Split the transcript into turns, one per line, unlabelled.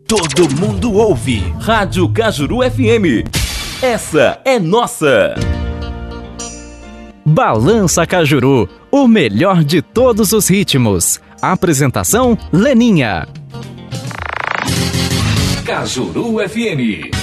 todo mundo ouve. Rádio Cajuru FM. Essa é nossa.
Balança Cajuru, o melhor de todos os ritmos. Apresentação, Leninha.
Cajuru FM.